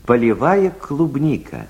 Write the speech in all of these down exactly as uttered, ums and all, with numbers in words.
Полевая клубника.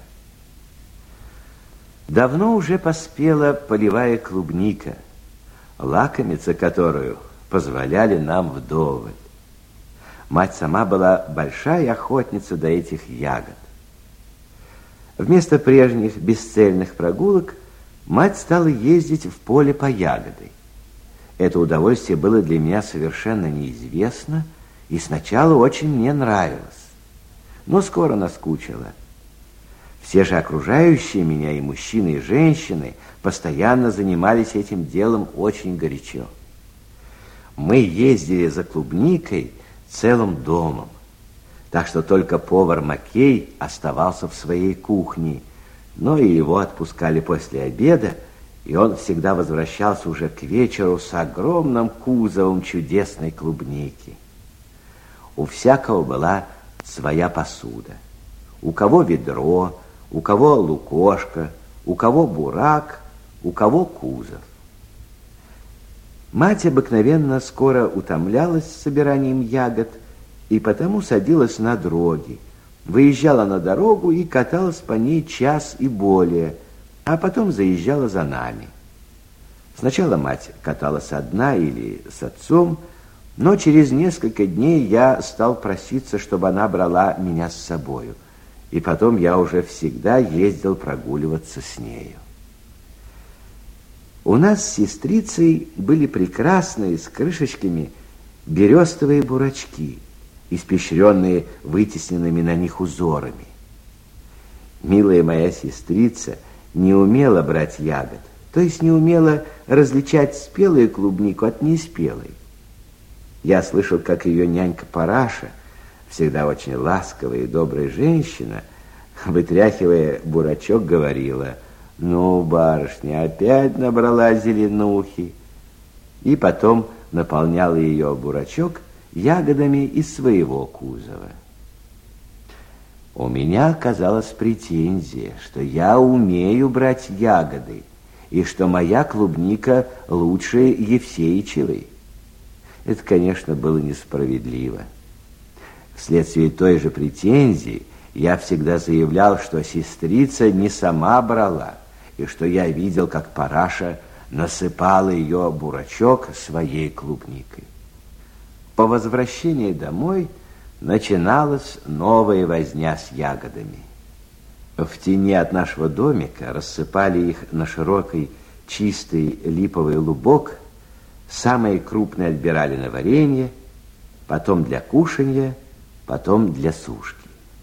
Давно уже поспела полевая клубника, лакомиться которую позволяли нам вдоволь. Мать сама была большая охотница до этих ягод. Вместо прежних бесцельных прогулок мать стала ездить в поле по ягоды. Это удовольствие было для меня совершенно неизвестно и сначала очень мне нравилось, но скоро наскучило. Все же окружающие меня и мужчины, и женщины постоянно занимались этим делом очень горячо. Мы ездили за клубникой целым домом, так что только повар Макей оставался в своей кухне, но и его отпускали после обеда, и он всегда возвращался уже к вечеру с огромным кузовом чудесной клубники. У всякого была своя посуда. У кого ведро, у кого лукошко, у кого бурак, у кого кузов. Мать обыкновенно скоро утомлялась собиранием ягод и потому садилась на дроги, выезжала на дорогу и каталась по ней час и более, а потом заезжала за нами. Сначала мать каталась одна или с отцом, но через несколько дней я стал проситься, чтобы она брала меня с собою, и потом я уже всегда ездил прогуливаться с нею. У нас с сестрицей были прекрасные с крышечками берестовые бурачки, испещренные вытесненными на них узорами. Милая моя сестрица не умела брать ягод, то есть не умела различать спелую клубнику от неспелой. Я слышал, как ее нянька Параша, всегда очень ласковая и добрая женщина, вытряхивая бурачок, говорила: «Ну, барышня, опять набрала зеленухи», и потом наполняла ее бурачок ягодами из своего кузова. У меня оказалась претензия, что я умею брать ягоды, и что моя клубника лучше Евсеичевой. Это, конечно, было несправедливо. Вследствие той же претензии я всегда заявлял, что сестрица не сама брала, и что я видел, как Параша насыпала ее бурачок своей клубникой. По возвращении домой начиналась новая возня с ягодами. В тени от нашего домика рассыпали их на широкий чистый липовый лубок, самые крупные отбирали на варенье, потом для кушанья, потом для сушки.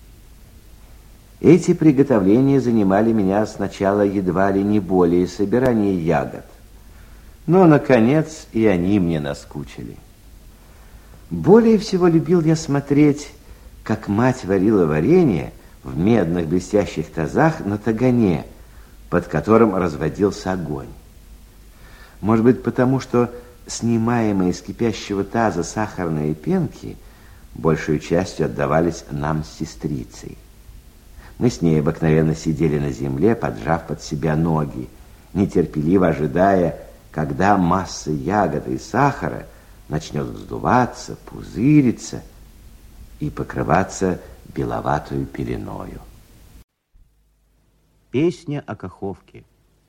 Эти приготовления занимали меня сначала едва ли не более собирания ягод, но, наконец, и они мне наскучили. Более всего любил я смотреть, как мать варила варенье в медных блестящих тазах на тагане, под которым разводился огонь. Может быть, потому что снимаемые из кипящего таза сахарные пенки большей частью отдавались нам с сестрицей. Мы с ней обыкновенно сидели на земле, поджав под себя ноги, нетерпеливо ожидая, когда масса ягод и сахара начнет вздуваться, пузыриться и покрываться беловатую пеленою. Песня о Каховке.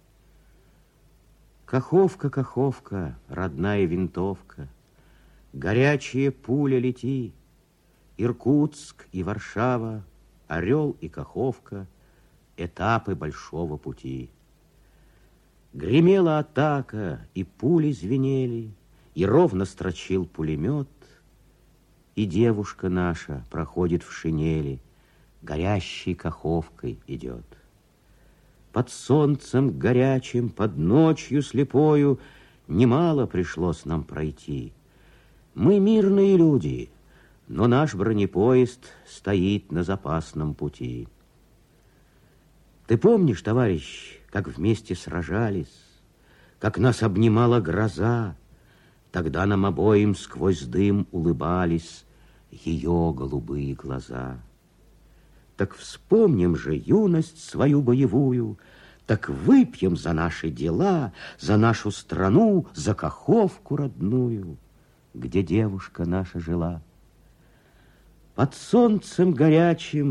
Каховка, Каховка, родная винтовка, горячая пуля лети, Иркутск и Варшава, Орел и Каховка, этапы большого пути. Гремела атака, и пули звенели, и ровно строчил пулемет, и девушка наша проходит в шинели, горящей Каховкой идет. Под солнцем горячим, под ночью слепою немало пришлось нам пройти. Мы мирные люди, но наш бронепоезд стоит на запасном пути. Ты помнишь, товарищ, как вместе сражались, как нас обнимала гроза? Тогда нам обоим сквозь дым улыбались ее голубые глаза. Так вспомним же юность свою боевую, так выпьем за наши дела, за нашу страну, за Каховку родную, где девушка наша жила. Под солнцем горячим